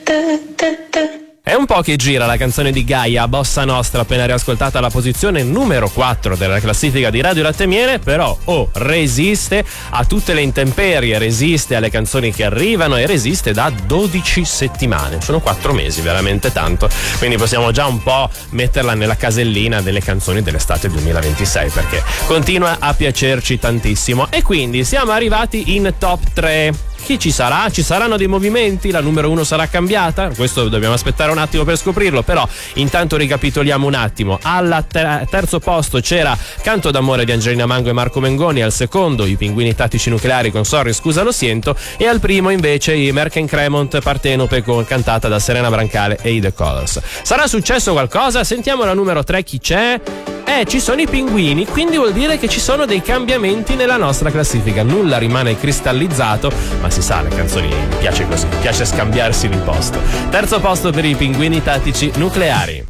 È un po' che gira la canzone di Gaia, Bossa Nostra, appena riascoltata alla posizione numero 4 della classifica di Radio Latte e Miele, però resiste a tutte le intemperie, resiste alle canzoni che arrivano e resiste da 12 settimane, sono 4 mesi, veramente tanto, quindi possiamo già un po' metterla nella casellina delle canzoni dell'estate 2026 perché continua a piacerci tantissimo. E quindi siamo arrivati in top 3. Chi ci sarà? Ci saranno dei movimenti? La numero 1 sarà cambiata? Questo dobbiamo aspettare un attimo per scoprirlo, però intanto ricapitoliamo un attimo. Al terzo posto c'era Canto d'amore di Angelina Mango e Marco Mengoni, al secondo I Pinguini Tattici Nucleari con Sorry Scusa Lo Siento, e al primo invece i Merken Cremont Partenope cantata da Serena Brancale e i The Colors. Sarà successo qualcosa? Sentiamo la numero 3, chi c'è? Ci sono i pinguini, quindi vuol dire che ci sono dei cambiamenti nella nostra classifica. Nulla rimane cristallizzato, ma si sa, le canzoni mi piace così, mi piace scambiarsi di posto. Terzo posto per i Pinguini Tattici Nucleari.